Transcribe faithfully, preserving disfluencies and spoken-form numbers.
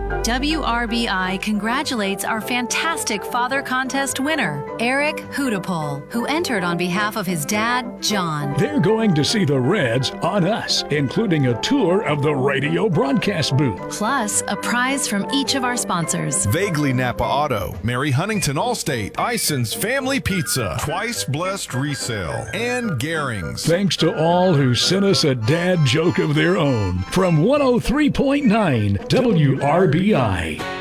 W R B I congratulates our fantastic Father Contest winner, Eric Hudapol, who entered on behalf of his dad, John. They're going to see the Reds on us, including a tour of the radio broadcast booth. Plus, a prize from each of our sponsors. Vaguely Napa Auto, Mary Huntington Allstate, Ison's Family Pizza, Twice Blessed Resale, and Garings. Thanks to all who sent us a dad joke of their own. From one oh three point nine W R B I.